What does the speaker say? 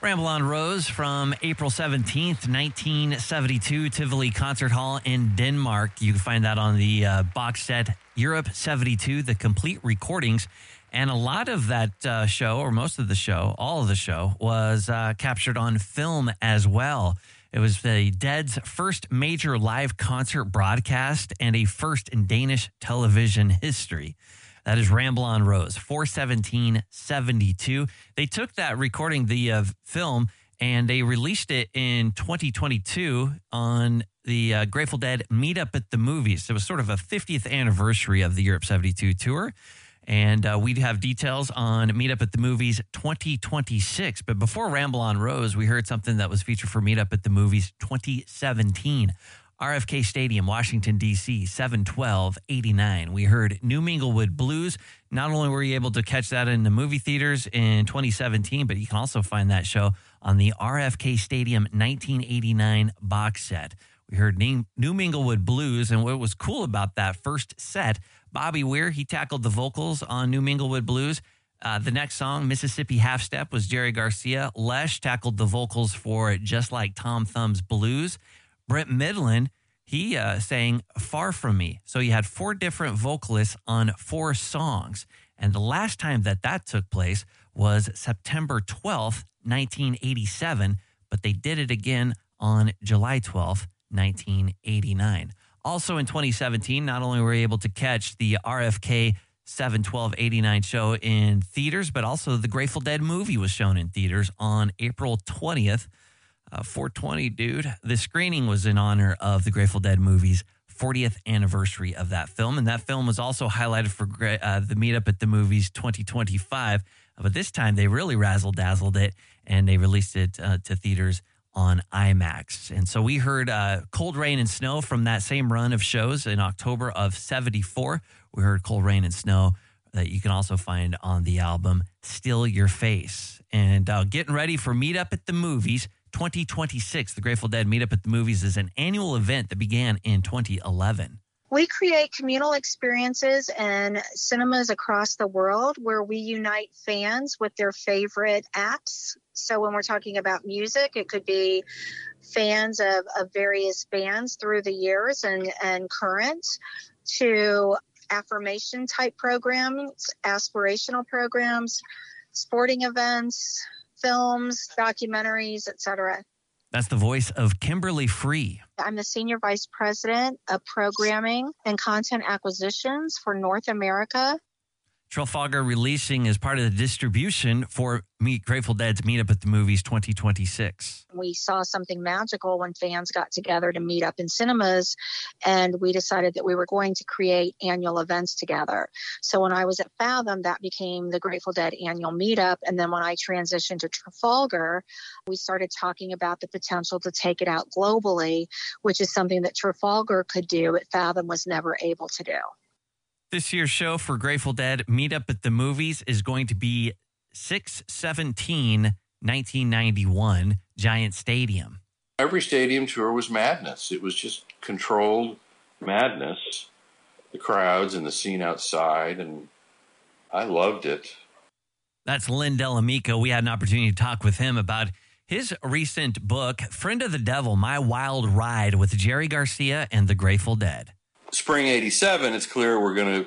Ramble on Rose from April 17th, 1972, Tivoli Concert Hall in Denmark. You can find that on the box set Europe 72, the complete recordings. And a lot of that show, or most of the show, all of the show, was captured on film as well. It was the Dead's first major live concert broadcast and a first in Danish television history. That is Ramble on Rose, 4/17/72. They took that recording, the film, and they released it in 2022 on the Grateful Dead Meetup at the Movies. It was sort of a 50th anniversary of the Europe 72 tour. And we'd have details on Meetup at the Movies 2026. But before Ramble on Rose, we heard something that was featured for Meetup at the Movies 2017. RFK Stadium, Washington, D.C., 7/12/89. We heard New Minglewood Blues. Not only were you able to catch that in the movie theaters in 2017, but you can also find that show on the RFK Stadium 1989 box set. We heard New Minglewood Blues, and what was cool about that first set, Bobby Weir, he tackled the vocals on New Minglewood Blues. The next song, Mississippi Half Step, was Jerry Garcia. Lesh tackled the vocals for Just Like Tom Thumb's Blues. Brent Midland, he sang Far From Me. So you had 4 different vocalists on 4 songs. And the last time that took place was September 12th, 1987. But they did it again on July 12th, 1989. Also in 2017, not only were we able to catch the RFK 7/12/89 show in theaters, but also the Grateful Dead movie was shown in theaters on April 20th. 420, dude. The screening was in honor of the Grateful Dead movie's 40th anniversary of that film. And that film was also highlighted for the Meetup at the Movies 2025. But this time they really razzle-dazzled it, and they released it to theaters on IMAX. And so we heard Cold Rain and Snow from that same run of shows in October of 74. We heard Cold Rain and Snow that you can also find on the album Still Your Face. And getting ready for Meetup at the Movies 2026. The Grateful Dead Meetup at the Movies is an annual event that began in 2011. We create communal experiences in cinemas across the world where we unite fans with their favorite acts. So when we're talking about music, it could be fans of various bands through the years and current, to affirmation type programs, aspirational programs, sporting events, films, documentaries, etc. That's the voice of Kimberly Free. I'm the Senior Vice President of Programming and Content Acquisitions for North America. Trafalgar Releasing is part of the distribution for Grateful Dead's Meetup at the Movies 2026. We saw something magical when fans got together to meet up in cinemas, and we decided that we were going to create annual events together. So when I was at Fathom, that became the Grateful Dead annual meetup. And then when I transitioned to Trafalgar, we started talking about the potential to take it out globally, which is something that Trafalgar could do, but Fathom was never able to do. This year's show for Grateful Dead Meetup at the Movies is going to be 6/17/1991, Giant Stadium. Every stadium tour was madness. It was just controlled madness. The crowds and the scene outside, and I loved it. That's Lynn Delamico. We had an opportunity to talk with him about his recent book, Friend of the Devil, My Wild Ride with Jerry Garcia and the Grateful Dead. Spring '87, it's clear we're going to